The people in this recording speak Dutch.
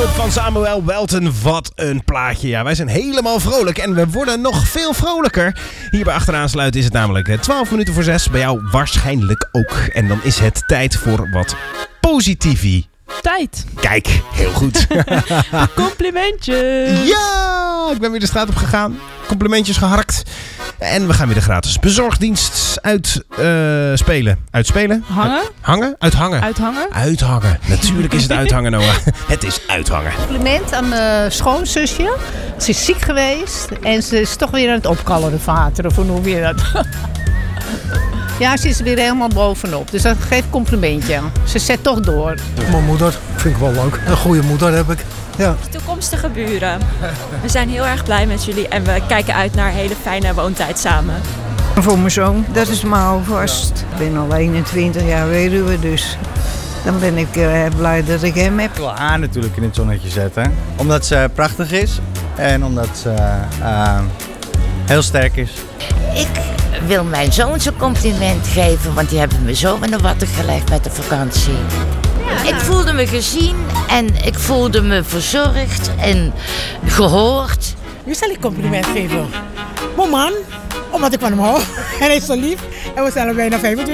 Van Samuel Welton, wat een plaatje. Ja, wij zijn helemaal vrolijk en we worden nog veel vrolijker. Hier bij Achteraan Sluiten is het namelijk 12 minuten voor 6. Bij jou waarschijnlijk ook. En dan is het tijd voor wat positivie. Tijd. Kijk, heel goed. Complimentjes. Ja, ik ben weer de straat op gegaan. Complimentjes geharkt. En we gaan weer de gratis bezorgdienst uitspelen. Uitspelen? Hangen? Hangen? Uithangen. Uithangen? Uithangen. Natuurlijk is het uithangen, Noah. Het is uithangen. Compliment aan mijn schoonzusje. Ze is ziek geweest en ze is toch weer aan het opkallen, de vater. Of hoe noem je dat? Ja, ze is er weer helemaal bovenop. Dus dat geeft complimentje. Ze zet toch door. Mijn moeder vind ik wel leuk. Een goede moeder heb ik. Ja. Toekomstige buren. We zijn heel erg blij met jullie en we kijken uit naar een hele fijne woontijd samen. Voor mijn zoon, dat is me alvast. Ik ben al 21 jaar weduwe, dus dan ben ik blij dat ik hem heb. Ik wil haar natuurlijk in het zonnetje zetten. Omdat ze prachtig is en omdat ze heel sterk is. Ik wil mijn zoons een compliment geven, want die hebben me zo in de watten gelegd met de vakantie. Ik voelde me gezien en ik voelde me verzorgd en gehoord. Wie zal ik compliment geven? Mijn man, omdat ik van hem hou. Hij is zo lief en we zijn al bijna 25